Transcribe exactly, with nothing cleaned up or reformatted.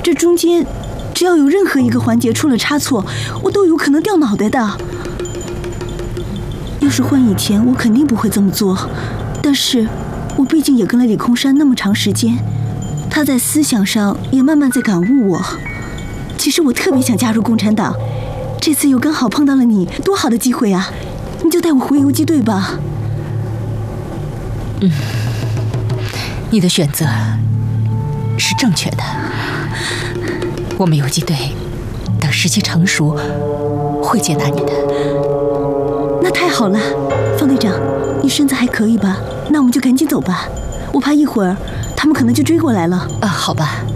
这中间只要有任何一个环节出了差错，我都有可能掉脑袋的。要是换以前，我肯定不会这么做。但是，我毕竟也跟了李空山那么长时间，他在思想上也慢慢在感悟我。其实我特别想加入共产党，这次又刚好碰到了你，多好的机会啊！你就带我回游击队吧。 嗯，你的选择是正确的。我们游击队等时机成熟会接纳你的。 那太好了，方队长，你身子还可以吧？那我们就赶紧走吧，我怕一会儿他们可能就追过来了。 啊，好吧。